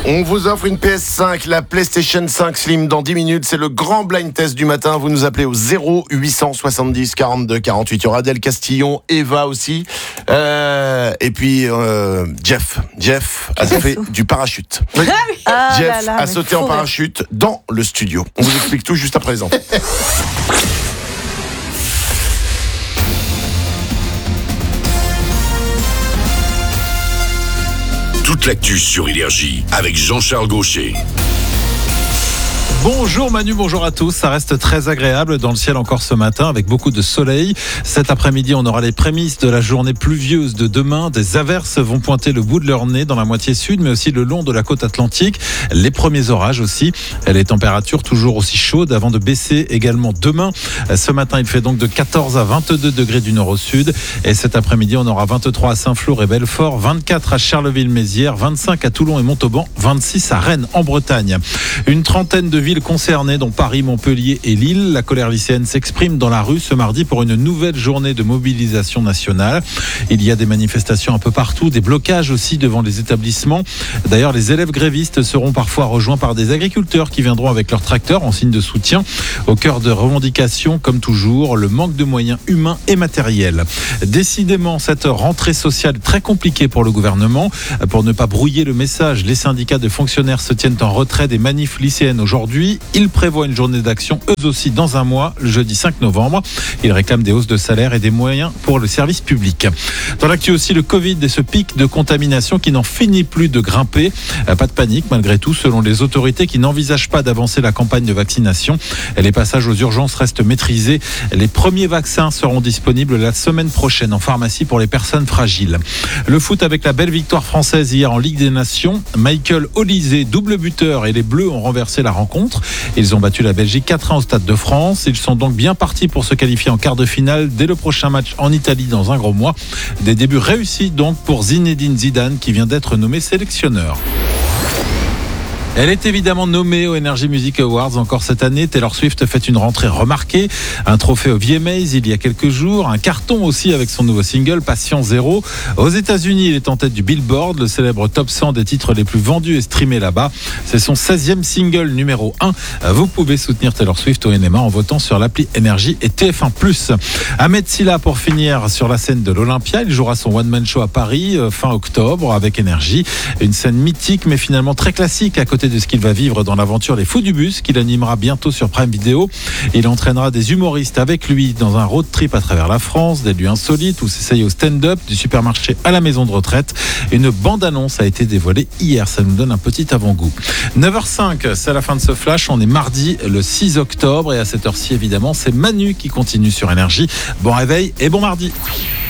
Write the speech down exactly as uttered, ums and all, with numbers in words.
On vous offre une P S cinq, la PlayStation cinq Slim dans dix minutes. C'est le grand blind test du matin. Vous nous appelez au zéro huit cent soixante-dix quarante-deux quarante-huit. Il y aura Adèle Castillon, Eva aussi. Euh, et puis euh, Jeff. Jeff a fait du parachute. Oui. Ah Jeff là là, a sauté en parachute rire. dans le studio. On vous explique tout juste après les enfants. Toute l'actu sur Énergie avec Jean-Charles Gaucher. Bonjour Manu, bonjour à tous. Ça reste très agréable dans le ciel encore ce matin avec beaucoup de soleil. Cet après-midi, on aura les prémices de la journée pluvieuse de demain. Des averses vont pointer le bout de leur nez dans la moitié sud, mais aussi le long de la côte atlantique. Les premiers orages aussi. Les températures toujours aussi chaudes avant de baisser également demain. Ce matin, il fait donc de quatorze à vingt-deux degrés du nord au sud. Et cet après-midi, on aura vingt-trois à Saint-Flour et Belfort, vingt-quatre à Charleville-Mézières, vingt-cinq à Toulon et Montauban, vingt-six à Rennes en Bretagne. Une trentaine de villes concernées dont Paris, Montpellier et Lille. La colère lycéenne s'exprime dans la rue ce mardi pour une nouvelle journée de mobilisation nationale. Il y a des manifestations un peu partout, des blocages aussi devant les établissements. D'ailleurs, les élèves grévistes seront parfois rejoints par des agriculteurs qui viendront avec leurs tracteurs en signe de soutien. Au cœur de revendications, comme toujours, le manque de moyens humains et matériels. Décidément, cette rentrée sociale est très compliquée pour le gouvernement. Pour ne pas brouiller le message, les syndicats de fonctionnaires se tiennent en retrait des manifs lycéennes aujourd'hui. Ils prévoient une journée d'action, eux aussi, dans un mois, le jeudi cinq novembre. Ils réclament des hausses de salaire et des moyens pour le service public. Dans l'actu aussi, le Covid et ce pic de contamination qui n'en finit plus de grimper. Pas de panique, malgré tout, selon les autorités qui n'envisagent pas d'avancer la campagne de vaccination. Les passages aux urgences restent maîtrisés. Les premiers vaccins seront disponibles la semaine prochaine en pharmacie pour les personnes fragiles. Le foot avec la belle victoire française hier en Ligue des Nations. Michael Olise, double buteur, et les Bleus ont renversé la rencontre. Ils ont battu la Belgique quatre un au Stade de France. Ils sont donc bien partis pour se qualifier en quart de finale dès le prochain match en Italie dans un gros mois. Des débuts réussis donc pour Zinedine Zidane qui vient d'être nommé sélectionneur. Elle est évidemment nommée aux Energy Music Awards encore cette année. Taylor Swift fait une rentrée remarquée. Un trophée au V M As il y a quelques jours. Un carton aussi avec son nouveau single Patient Zéro. Aux États-Unis, il est en tête du Billboard, le célèbre top cent des titres les plus vendus et streamés là-bas. C'est son seizième single numéro un. Vous pouvez soutenir Taylor Swift au N M A en votant sur l'appli Énergie et T F un plus. Ahmed Silla pour finir sur la scène de l'Olympia. Il jouera son one-man show à Paris fin octobre avec Énergie. Une scène mythique mais finalement très classique à côté de ce qu'il va vivre dans l'aventure Les Fous du Bus qu'il animera bientôt sur Prime Video. Il entraînera des humoristes avec lui dans un road trip à travers la France, des lieux insolites où s'essaye au stand-up, du supermarché à la maison de retraite. Une bande-annonce a été dévoilée hier, ça nous donne un petit avant-goût. neuf heures cinq, c'est la fin de ce flash, on est mardi le six octobre et à cette heure-ci évidemment c'est Manu qui continue sur Énergie. Bon réveil et bon mardi.